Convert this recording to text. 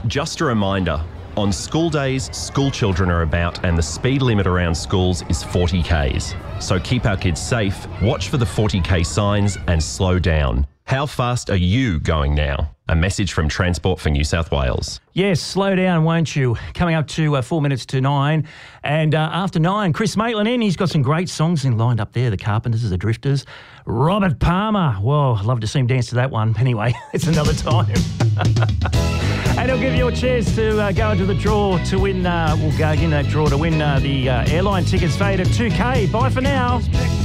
Just a reminder, on school days, school children are about and the speed limit around schools is 40 Ks. So keep our kids safe, watch for the 40 K signs and slow down. How fast are you going now? A message from Transport for New South Wales. Yes, slow down, won't you? Coming up to 4 minutes to 9. And after 9, Chris Maitland in. He's got some great songs lined up there. The Carpenters, The Drifters. Robert Palmer. Whoa, I'd love to see him dance to that one. Anyway, it's another time. And he'll give you a chance to go into the draw to win, we'll go in that draw to win the airline tickets valued at $2K. Bye for now.